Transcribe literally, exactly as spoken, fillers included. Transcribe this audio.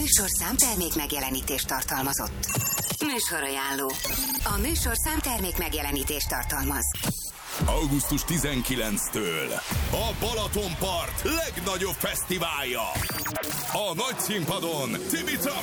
műsor számtermék megjelenítést tartalmazott. Műsorajánló. A műsor számtermék megjelenítést tartalmaz. augusztus tizenkilencedikétől a Balatonpart legnagyobb fesztiválja. A nagy színpadon Timitra